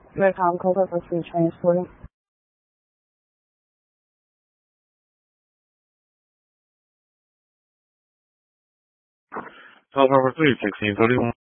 Redcom Coca for free transporting. Alpha 3, 1631.